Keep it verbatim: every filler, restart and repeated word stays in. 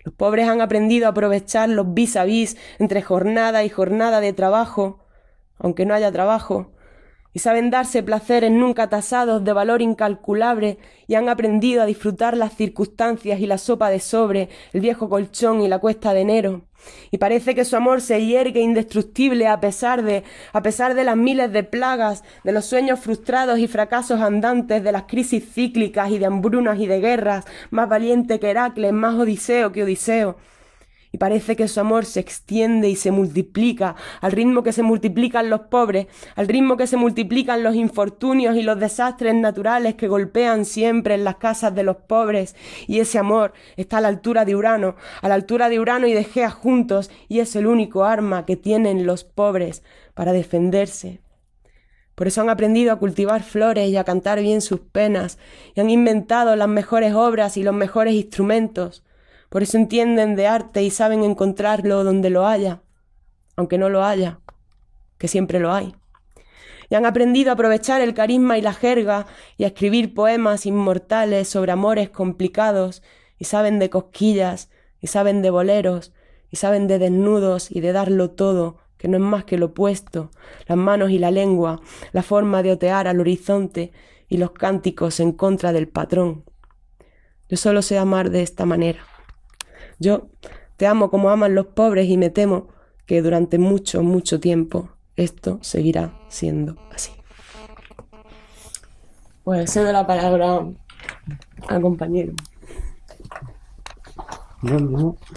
Los pobres han aprendido a aprovechar los vis a vis entre jornada y jornada de trabajo, aunque no haya trabajo, y saben darse placeres nunca tasados de valor incalculable y han aprendido a disfrutar las circunstancias y la sopa de sobre, el viejo colchón y la cuesta de enero. Y parece que su amor se hiergue indestructible a pesar de, a pesar de las miles de plagas, de los sueños frustrados y fracasos andantes, de las crisis cíclicas y de hambrunas y de guerras, más valiente que Heracles, más Odiseo que Odiseo. Y parece que su amor se extiende y se multiplica al ritmo que se multiplican los pobres, al ritmo que se multiplican los infortunios y los desastres naturales que golpean siempre en las casas de los pobres. Y ese amor está a la altura de Urano, a la altura de Urano y de Gea juntos, y es el único arma que tienen los pobres para defenderse. Por eso han aprendido a cultivar flores y a cantar bien sus penas, y han inventado las mejores obras y los mejores instrumentos. Por eso entienden de arte y saben encontrarlo donde lo haya, aunque no lo haya, que siempre lo hay. Y han aprendido a aprovechar el carisma y la jerga y a escribir poemas inmortales sobre amores complicados, y saben de cosquillas, y saben de boleros, y saben de desnudos y de darlo todo, que no es más que lo opuesto, las manos y la lengua, la forma de otear al horizonte y los cánticos en contra del patrón. Yo solo sé amar de esta manera. Yo te amo como aman los pobres y me temo que durante mucho, mucho tiempo esto seguirá siendo así. Pues cedo la palabra al compañero. No, no.